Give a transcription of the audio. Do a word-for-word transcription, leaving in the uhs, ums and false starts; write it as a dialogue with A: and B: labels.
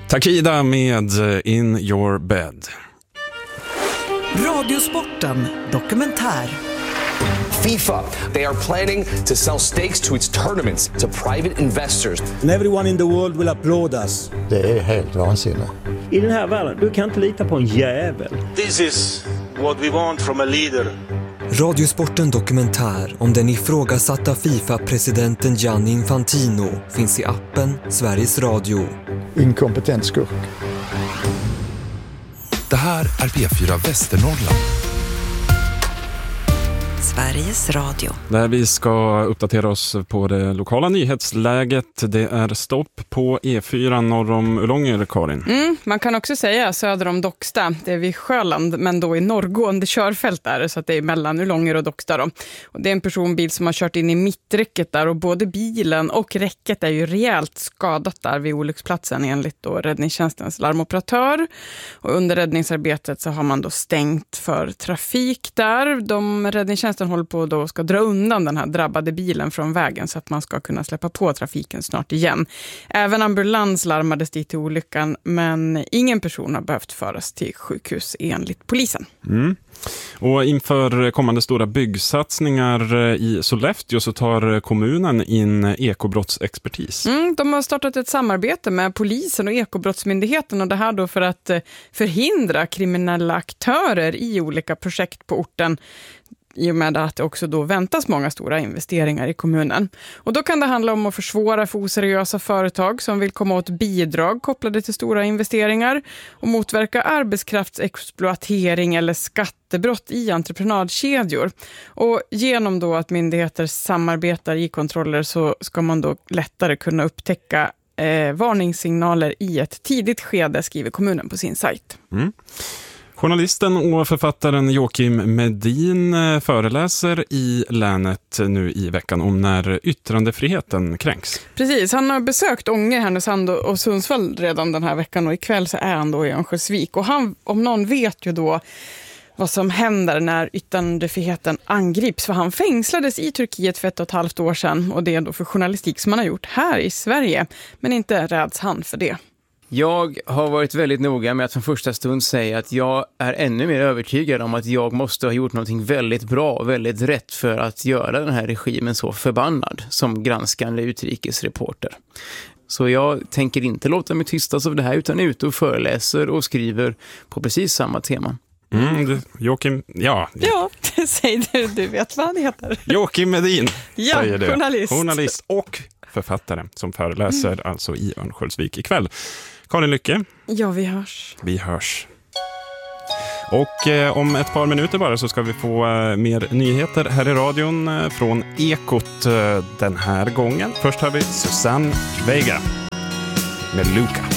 A: Takida med In Your Bed.
B: Radiosporten dokumentär.
C: FIFA, they are planning to sell stakes to its tournaments to private investors.
D: And everyone in the world will applaud us.
E: Det är helt vansinnigt.
F: I den här världen, du kan inte lita på en jävel.
G: This is what we want from a leader.
H: Radiosporten dokumentär om den ifrågasatta FIFA-presidenten Gianni Infantino finns i appen Sveriges Radio.
E: Inkompetent skurk.
I: Det här är P fyra Västernorrland.
B: Sveriges Radio.
A: Där vi ska uppdatera oss på det lokala nyhetsläget. Det är stopp på E fyra norr om Ullånger, Karin.
J: Mm, man kan också säga söder om Docksta. Det är vid Sjöland, men då i norrgående körfält där, så att det är mellan Ullånger och Docksta då. Och det är en personbil som har kört in i mitträcket där, och både bilen och räcket är ju rejält skadat där vid olycksplatsen enligt då räddningstjänstens larmoperatör. Och under räddningsarbetet så har man då stängt för trafik där. De räddningstjänsten håller på då ska dra undan den här drabbade bilen från vägen så att man ska kunna släppa på trafiken snart igen. Även ambulans larmades dit till olyckan, men ingen person har behövt föras till sjukhus enligt polisen.
A: Mm. Och inför kommande stora byggsatsningar i Sollefteå så tar kommunen in ekobrottsexpertis.
J: Mm, de har startat ett samarbete med polisen och ekobrottsmyndigheten, och det här då för att förhindra kriminella aktörer i olika projekt på orten, i och med att det också då väntas många stora investeringar i kommunen. Och då kan det handla om att försvåra för oseriösa företag som vill komma åt bidrag kopplade till stora investeringar och motverka arbetskraftsexploatering eller skattebrott i entreprenadkedjor. Och genom då att myndigheter samarbetar i kontroller så ska man då lättare kunna upptäcka eh, varningssignaler i ett tidigt skede, skriver kommunen på sin sajt.
A: Mm. Journalisten och författaren Joakim Medin föreläser i länet nu i veckan om när yttrandefriheten kränks.
J: Precis, han har besökt Ånge, Härnösand och Sundsvall redan den här veckan, och ikväll så är han då i Örnsköldsvik. Och han, om någon, vet ju då vad som händer när yttrandefriheten angrips. För han fängslades i Turkiet för ett och ett halvt år sedan, och det är då för journalistik som han har gjort här i Sverige. Men inte räds han för det.
K: Jag har varit väldigt noga med att från första stund säga att jag är ännu mer övertygad om att jag måste ha gjort någonting väldigt bra och väldigt rätt för att göra den här regimen så förbannad som granskande utrikesreporter. Så jag tänker inte låta mig tystas av det här, utan är ute och föreläser och skriver på precis samma tema.
A: Mm, du, Joakim, ja.
J: Ja, det säger du, du vet vad han heter.
A: Joakim Medin,
J: ja,
A: säger du.
J: Journalist.
A: Journalist och författare som föreläser mm. alltså i Örnsköldsvik ikväll. Karin Lycke.
J: Ja, vi hörs.
A: Vi hörs. Och eh, om ett par minuter bara så ska vi få eh, mer nyheter här i radion eh, från Ekot eh, den här gången. Först har vi Susanne Vega med Luca.